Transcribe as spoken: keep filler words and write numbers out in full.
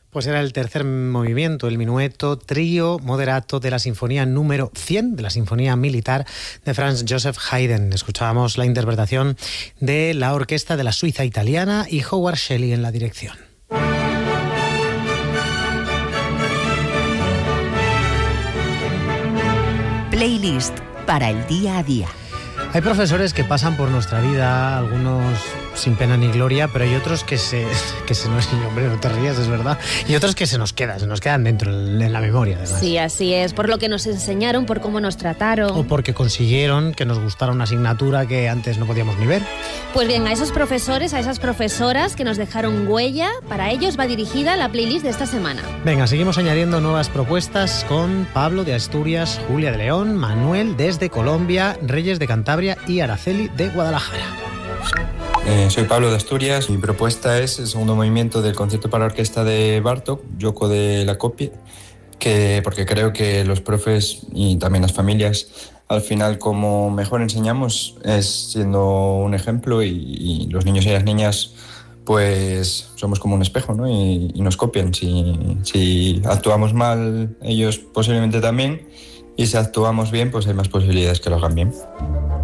Pues era el tercer movimiento, el minueto trío moderato de la sinfonía número cien, de la Sinfonía Militar de Franz Joseph Haydn. Escuchábamos la interpretación de la orquesta de la Suiza italiana y Howard Shelley en la dirección. Playlist para el día a día. Hay profesores que pasan por nuestra vida, algunos sin pena ni gloria, pero hay otros que se, que se nos... Hombre, no te rías, es verdad. Y otros que se nos quedan, se nos quedan dentro, en la memoria, además. Sí, así es. Por lo que nos enseñaron, por cómo nos trataron. O porque consiguieron que nos gustara una asignatura que antes no podíamos ni ver. Pues bien, a esos profesores, a esas profesoras que nos dejaron huella, para ellos va dirigida la playlist de esta semana. Venga, seguimos añadiendo nuevas propuestas con Pablo de Asturias, Julia de León, Manuel desde Colombia, Reyes de Cantabria y Araceli de Guadalajara. Eh, soy Pablo de Asturias. Mi propuesta es el segundo movimiento del concierto para orquesta de Bartók, Yoko de la Copia, que, porque creo que los profes y también las familias, al final, como mejor enseñamos es siendo un ejemplo, y, y los niños y las niñas pues somos como un espejo, ¿no? y, y nos copian. Si, si actuamos mal, ellos posiblemente también, y si actuamos bien, pues hay más posibilidades que lo hagan bien.